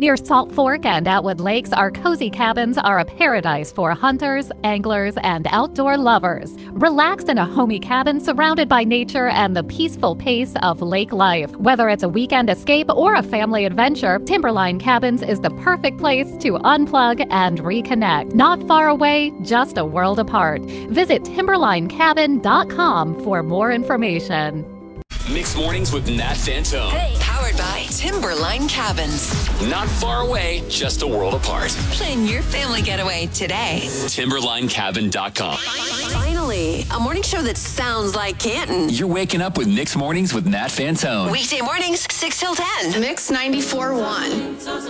Near Salt Fork and Atwood Lakes, our cozy cabins are a paradise for hunters, anglers, and outdoor lovers. Relax in a homey cabin surrounded by nature and the peaceful pace of lake life. Whether it's a weekend escape or a family adventure, Timberline Cabins is the perfect place to unplug and reconnect. Not far away, just a world apart. Visit timberlinecabin.com for more information. Mixed Mornings with Nat Fantone. Hey, powered by Timberline Cabins. Not far away, just a world apart. Plan your family getaway today. TimberlineCabin.com. Finally, a morning show that sounds like Canton. You're waking up with Mixed Mornings with Nat Fantone. Weekday mornings, 6 till 10. Mix 94.1.